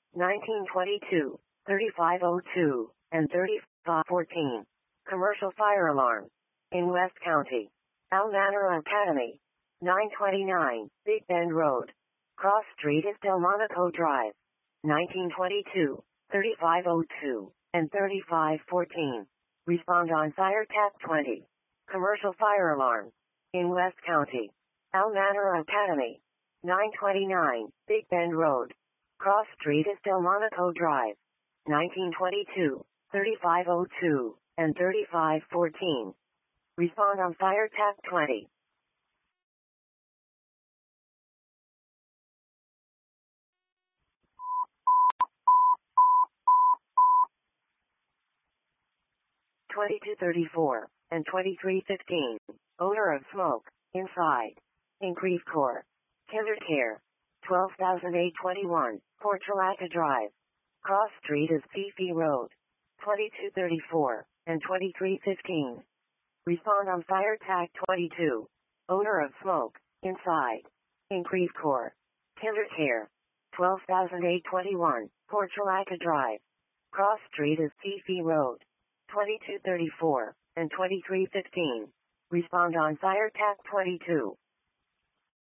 1922, 3502, and 3514. Commercial fire alarm. In West County. Almanara Academy. 929, Big Bend Road. Cross Street is Delmonico Drive. 1922, 3502, and 3514. Respond on Fire TAC 20. Commercial fire alarm. In West County. Almanara Academy. 929, Big Bend Road. Cross Street is Delmonico Drive. 1922, 3502, and 3514. Respond on Fire TAC 20. $22.34 and $23.15. Odor of smoke. Inside. Increase core. KinderCare. 12,821. Portulaca Drive. Cross Street is Fifi Road. $22.34 and $23.15. Respond on Fire TAC 22. Odor of smoke. Inside. Increase core. KinderCare. 12,821. Portulaca Drive. Cross Street is Fifi Road. $22.34 and $23.15. Respond on Fire TAC 22.